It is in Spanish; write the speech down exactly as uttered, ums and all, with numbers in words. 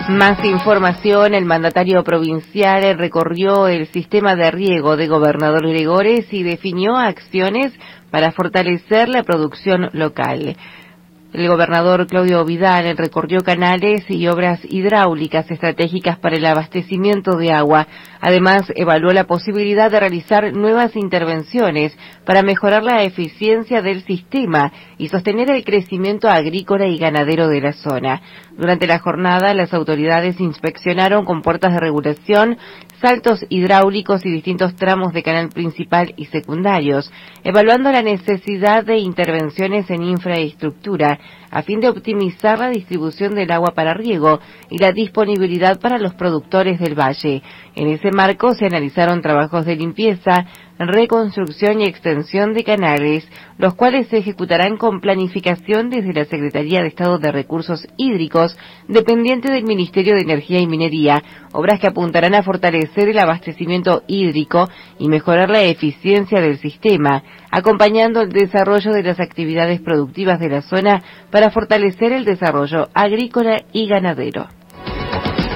Más información, el mandatario provincial recorrió el sistema de riego de Gobernador Gregores y definió acciones para fortalecer la producción local. El gobernador Claudio Vidal recorrió canales y obras hidráulicas estratégicas para el abastecimiento de agua. Además, evaluó la posibilidad de realizar nuevas intervenciones para mejorar la eficiencia del sistema y sostener el crecimiento agrícola y ganadero de la zona. Durante la jornada, las autoridades inspeccionaron con puertas de regulación, saltos hidráulicos y distintos tramos de canal principal y secundarios, evaluando la necesidad de intervenciones en infraestructura a fin de optimizar la distribución del agua para riego y la disponibilidad para los productores del valle. En ese marco se analizaron trabajos de limpieza, reconstrucción y extensión de canales, los cuales se ejecutarán con planificación desde la Secretaría de Estado de Recursos Hídricos, dependiente del Ministerio de Energía y Minería, obras que apuntarán a fortalecer el abastecimiento hídrico y mejorar la eficiencia del sistema, acompañando el desarrollo de las actividades productivas de la zona para fortalecer el desarrollo agrícola y ganadero.